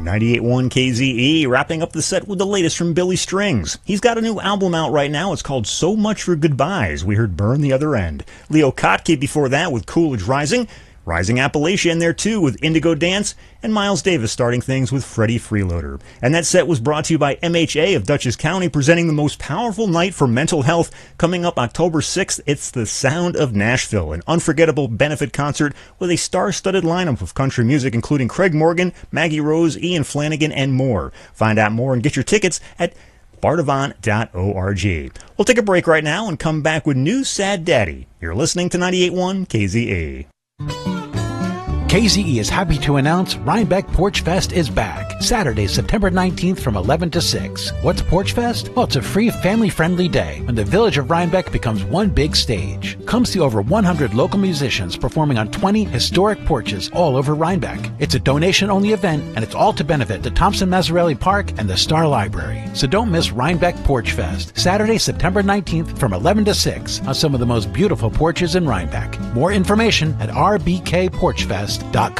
98.1 KZE, wrapping up the set with the latest from Billy Strings. He's got a new album out right now. It's called So Much for Goodbyes. We heard Burn the Other End. Leo Kottke before that with Coolidge Rising. Rising Appalachia in there too with Indigo Dance, and Miles Davis starting things with Freddie Freeloader. And that set was brought to you by MHA of Dutchess County, presenting the most powerful night for mental health. Coming up October 6th, it's the Sound of Nashville, an unforgettable benefit concert with a star-studded lineup of country music, including Craig Morgan, Maggie Rose, Ian Flanagan, and more. Find out more and get your tickets at bardavon.org. We'll take a break right now and come back with New Sad Daddy. You're listening to 98.1 KZE. KZE is happy to announce Rhinebeck Porch Fest is back. Saturday, September 19th from 11 to 6. What's Porch Fest? Well, it's a free family-friendly day when the village of Rhinebeck becomes one big stage. Come see over 100 local musicians performing on 20 historic porches all over Rhinebeck. It's a donation-only event, and it's all to benefit the Thompson Mazzarelli Park and the Star Library. So don't miss Rhinebeck Porch Fest, Saturday, September 19th from 11 to 6 on some of the most beautiful porches in Rhinebeck. More information at rbkporchfest.com.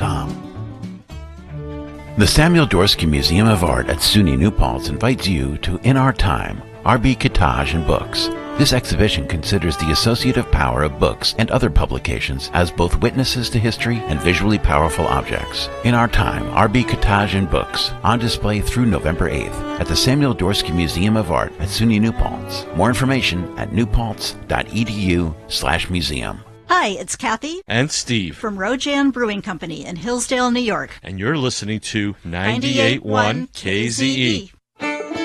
The Samuel Dorsky Museum of Art at SUNY New Paltz invites you to In Our Time, R.B. Kitaj and Books. This exhibition considers the associative power of books and other publications as both witnesses to history and visually powerful objects. In Our Time, R.B. Kitaj and Books, on display through November 8th at the Samuel Dorsky Museum of Art at SUNY New Paltz. More information at newpaltz.edu/museum. Hi, it's Kathy and Steve from Rojan Brewing Company in Hillsdale, New York. And you're listening to 98.1 KZE.